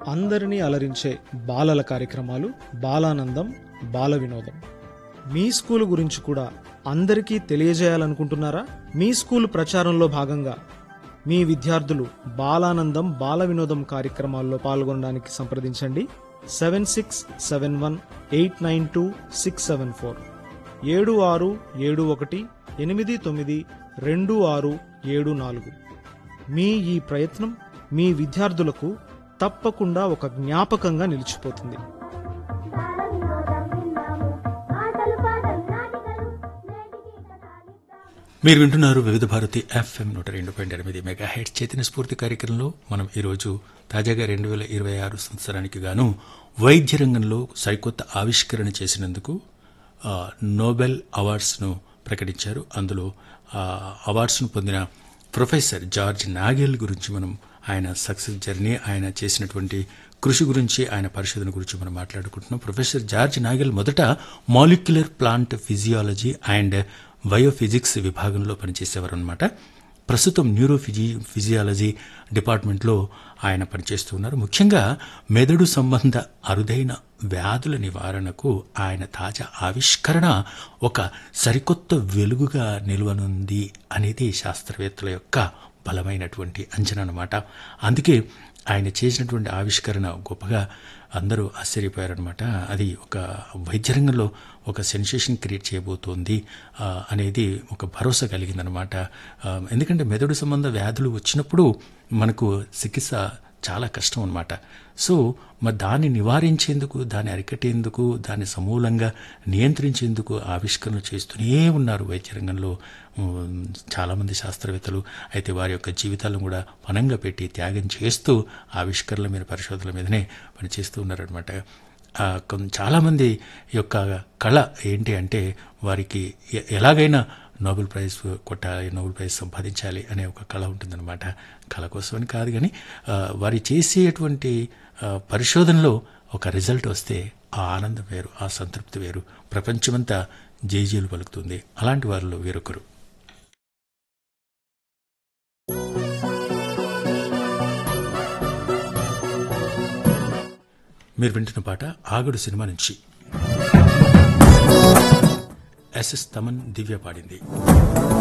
అందరినీ అలరించే బాలల కార్యక్రమాలు బాలానందం బాల వినోదం. మీ స్కూలు గురించి కూడా అందరికీ తెలియజేయాలనుకుంటున్నారా? మీ స్కూలు ప్రచారంలో భాగంగా మీ విద్యార్థులు బాలానందం బాల వినోదం కార్యక్రమాల్లో పాల్గొనడానికి సంప్రదించండి. 7671892674 7671892674. మీ ఈ ప్రయత్నం మీ విద్యార్థులకు తప్పకుండా ఒక జ్ఞాపకంగా నిలిచిపోతుంది. మీరు వింటున్నారు వివిధ భారతి FM 102.8 మెగాహెర్ట్జ్ చైతన్య స్ఫూర్తి కార్యక్రమంలో. మనం ఈరోజు తాజాగా 2026 సంవత్సరానికి గాను వైద్య రంగంలో సరికొత్త ఆవిష్కరణ చేసినందుకు నోబెల్ అవార్డ్స్ను ప్రకటించారు. అందులో అవార్డ్స్ను పొందిన ప్రొఫెసర్ జార్జ్ నాగెల్ గురించి మనం ఆయన సక్సెస్ జర్నీ, ఆయన చేసినటువంటి కృషి గురించి, ఆయన పరిశోధన గురించి మనం మాట్లాడుకుంటున్నాం. ప్రొఫెసర్ జార్జ్ నాగెల్ మొదట molecular plant physiology and biophysics విభాగంలో పనిచేసేవారు అనమాట. ప్రస్తుతం ఫిజియాలజీ డిపార్ట్మెంట్లో ఆయన పనిచేస్తూ ఉన్నారు. ముఖ్యంగా మెదడు సంబంధ అరుదైన వ్యాధుల నివారణకు ఆయన తాజా ఆవిష్కరణ ఒక సరికొత్త వెలుగుగా నిలవనుంది అనేది శాస్త్రవేత్తల యొక్క బలమైనటువంటి అంచనా అన్నమాట. అందుకే ఆయన చేసినటువంటి ఆవిష్కరణ గొప్పగా అందరూ ఆశ్చర్యపోయారనమాట. అది ఒక వైద్య రంగంలో ఒక సెన్సేషన్ క్రియేట్ చేయబోతోంది అనేది ఒక భరోసా కలిగిందనమాట. ఎందుకంటే మెదడు సంబంధ వ్యాధులు వచ్చినప్పుడు మనకు చికిత్స చాలా కష్టం అనమాట. సో మరి దాన్ని నివారించేందుకు, దాన్ని అరికట్టేందుకు, దాన్ని సమూలంగా నియంత్రించేందుకు ఆవిష్కరణలు చేస్తూనే ఉన్నారు వైద్య రంగంలో చాలామంది శాస్త్రవేత్తలు. అయితే వారి యొక్క జీవితాలను కూడా పణంగా పెట్టి త్యాగం చేస్తూ ఆవిష్కరణల మీద, పరిశోధనల మీదనే పనిచేస్తూ ఉన్నారనమాట. చాలామంది యొక్క కళ ఏంటి అంటే వారికి ఎలాగైనా నోబెల్ ప్రైజ్ కొట్టాలి, నోబెల్ ప్రైజ్ సంపాదించాలి అనే ఒక కళ ఉంటుందన్నమాట. కళ కోసమని కాదు కానీ వారి చేసేటువంటి పరిశోధనలో ఒక రిజల్ట్ వస్తే ఆ ఆనందం వేరు, ఆ సంతృప్తి వేరు. ప్రపంచమంతా జేజేలు పలుకుతుంది. అలాంటి వారిలో వేరొకరు. మీరు వింటున్న పాట ఆగడు సినిమా నుంచి SS తమన్ దివ్య పాడింది.